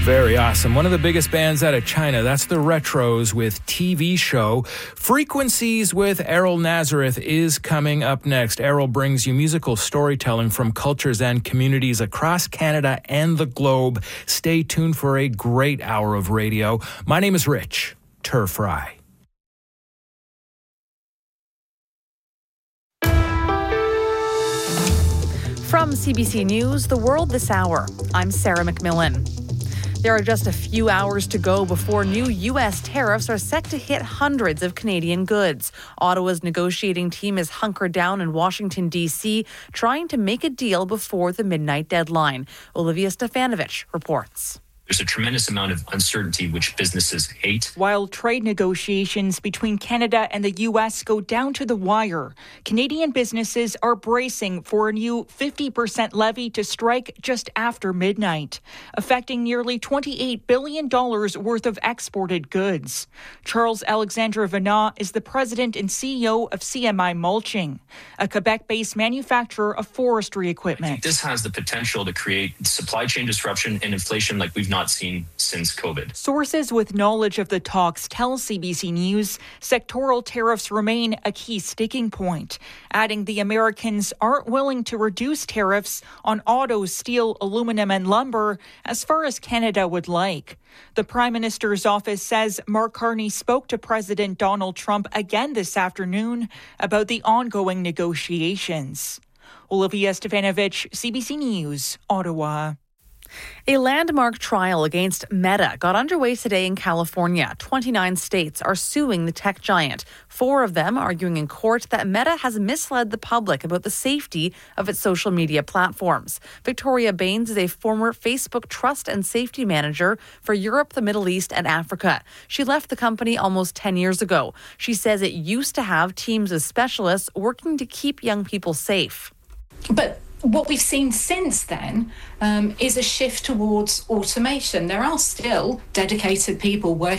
Very awesome. One of the biggest bands out of China, that's the Retros with TV show. Frequencies with Errol Nazareth is coming up next. Errol brings you musical storytelling from cultures and communities across Canada and the globe. Stay tuned for a great hour of radio. My name is Rich Turfry. From CBC News, The World This Hour, I'm Sarah McMillan. There are just a few hours to go before new U.S. tariffs are set to hit hundreds of Canadian goods. Ottawa's negotiating team is hunkered down in Washington, D.C., trying to make a deal before the midnight deadline. Olivia Stefanovic reports. There's a tremendous amount of uncertainty, which businesses hate. While trade negotiations between Canada and the U.S. go down to the wire, Canadian businesses are bracing for a new 50% levy to strike just after midnight, affecting nearly $28 billion worth of exported goods. Charles Alexandre Venat is the president and CEO of CMI Mulching, a Quebec-based manufacturer of forestry equipment. I think this has the potential to create supply chain disruption and inflation like we've not seen since COVID. Sources with knowledge of the talks tell CBC News sectoral tariffs remain a key sticking point, adding the Americans aren't willing to reduce tariffs on auto, steel, aluminum and lumber as far as Canada would like. The Prime Minister's office says Mark Carney spoke to President Donald Trump again this afternoon about the ongoing negotiations. Olivia Stefanovic, CBC News, Ottawa. A landmark trial against Meta got underway today in California. 29 states are suing the tech giant. 4 of them arguing in court that Meta has misled the public about the safety of its social media platforms. Victoria Baines is a former Facebook trust and safety manager for Europe, the Middle East, and Africa. She left the company almost 10 years ago. She says it used to have teams of specialists working to keep young people safe. But what we've seen since then is a shift towards automation. There are still dedicated people working